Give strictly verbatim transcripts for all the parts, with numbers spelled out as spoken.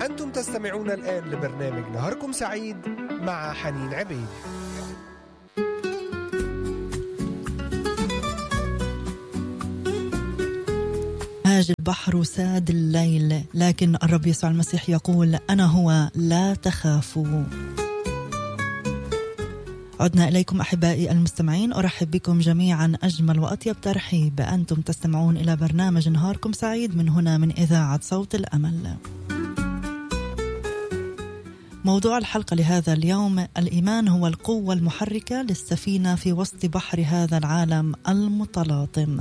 أنتم تستمعون الآن لبرنامج نهاركم سعيد مع حنين عبيد. هاج البحر ساد الليل، لكن الرب يسوع المسيح يقول أنا هو، لا تخافوا. عدنا إليكم أحبائي المستمعين، أرحب بكم جميعا أجمل وأطيب ترحيب. أنتم تستمعون إلى برنامج نهاركم سعيد من هنا من إذاعة صوت الأمل. موضوع الحلقة لهذا اليوم: الإيمان هو القوة المحركة للسفينة في وسط بحر هذا العالم المتلاطم.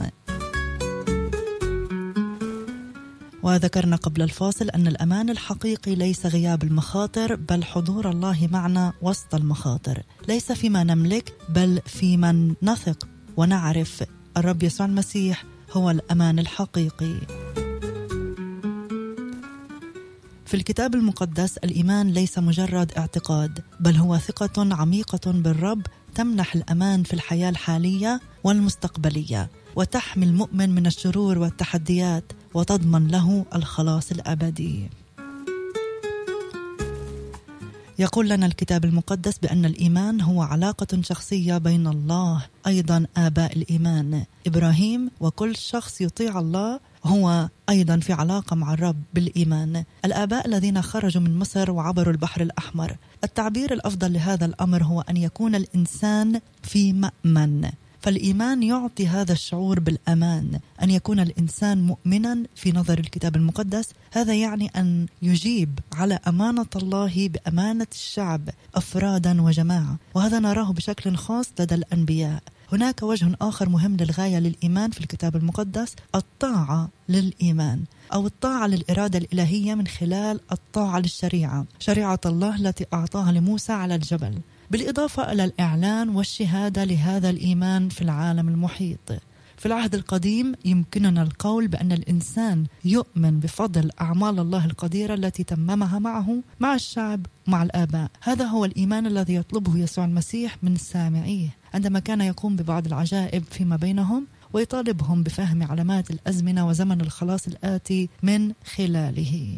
وذكرنا قبل الفاصل أن الأمان الحقيقي ليس غياب المخاطر، بل حضور الله معنا وسط المخاطر. ليس فيما نملك، بل في من نثق ونعرف. الرب يسوع المسيح هو الأمان الحقيقي. في الكتاب المقدس الإيمان ليس مجرد اعتقاد، بل هو ثقة عميقة بالرب تمنح الأمان في الحياة الحالية والمستقبلية، وتحمي المؤمن من الشرور والتحديات، وتضمن له الخلاص الأبدي. يقول لنا الكتاب المقدس بأن الإيمان هو علاقة شخصية بين الله، أيضا آباء الإيمان إبراهيم وكل شخص يطيع الله هو أيضا في علاقة مع الرب بالإيمان. الآباء الذين خرجوا من مصر وعبروا البحر الأحمر. التعبير الأفضل لهذا الأمر هو أن يكون الإنسان في مأمن، فالإيمان يعطي هذا الشعور بالأمان. أن يكون الإنسان مؤمنا في نظر الكتاب المقدس، هذا يعني أن يجيب على أمانة الله بأمانة الشعب أفرادا وجماعة، وهذا نراه بشكل خاص لدى الأنبياء. هناك وجه آخر مهم للغاية للإيمان في الكتاب المقدس: الطاعة للإيمان، أو الطاعة للإرادة الإلهية من خلال الطاعة للشريعة، شريعة الله التي أعطاها لموسى على الجبل، بالإضافة إلى الإعلان والشهادة لهذا الإيمان في العالم المحيط. في العهد القديم يمكننا القول بأن الإنسان يؤمن بفضل أعمال الله القديرة التي تممها معه مع الشعب مع الآباء. هذا هو الإيمان الذي يطلبه يسوع المسيح من سامعيه عندما كان يقوم ببعض العجائب فيما بينهم، ويطالبهم بفهم علامات الأزمنة وزمن الخلاص الآتي من خلاله.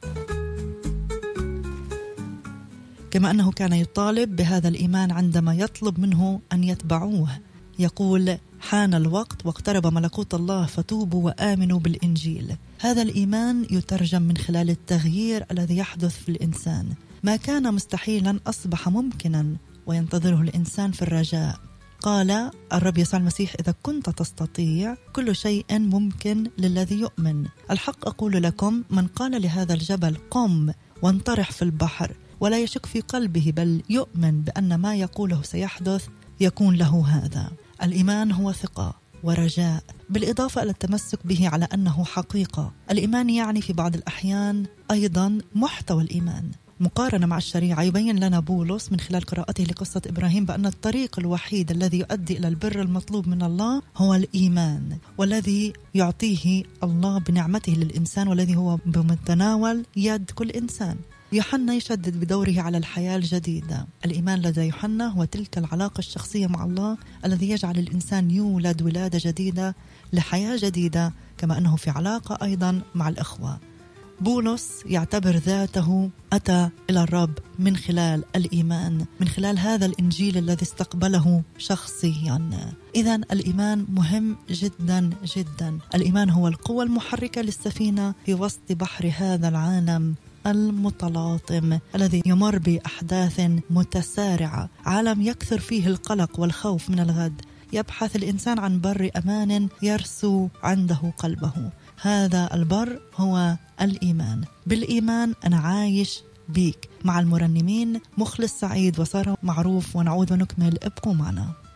كما أنه كان يطالب بهذا الإيمان عندما يطلب منه أن يتبعوه. يقول: حان الوقت واقترب ملكوت الله فتوبوا وآمنوا بالإنجيل. هذا الإيمان يترجم من خلال التغيير الذي يحدث في الإنسان. ما كان مستحيلا أصبح ممكنا، وينتظره الإنسان في الرجاء. قال الرب يسوع المسيح: إذا كنت تستطيع كل شيء ممكن للذي يؤمن. الحق أقول لكم، من قال لهذا الجبل قم وانطرح في البحر ولا يشك في قلبه، بل يؤمن بأن ما يقوله سيحدث، يكون له هذا. الإيمان هو ثقة ورجاء، بالإضافة إلى التمسك به على أنه حقيقة. الإيمان يعني في بعض الأحيان أيضا محتوى الإيمان. مقارنة مع الشريعة، يبين لنا بولس من خلال قراءته لقصة إبراهيم بأن الطريق الوحيد الذي يؤدي إلى البر المطلوب من الله هو الإيمان، والذي يعطيه الله بنعمته للإنسان، والذي هو بمتناول يد كل إنسان. يوحنا يشدد بدوره على الحياة الجديدة. الإيمان لدى يوحنا هو تلك العلاقة الشخصية مع الله الذي يجعل الإنسان يولد ولادة جديدة لحياة جديدة، كما أنه في علاقة أيضا مع الأخوة. بولس يعتبر ذاته أتى إلى الرب من خلال الإيمان، من خلال هذا الإنجيل الذي استقبله شخصيا. إذن الإيمان مهم جدا جدا. الإيمان هو القوة المحركة للسفينة في وسط بحر هذا العالم المتلاطم الذي يمر بأحداث متسارعة، عالم يكثر فيه القلق والخوف من الغد. يبحث الإنسان عن بر أمان يرسو عنده قلبه. هذا البر هو الإيمان. بالإيمان أنا عايش بيك. مع المرنمين مخلص سعيد وصار معروف، ونعود ونكمل. ابقوا معنا.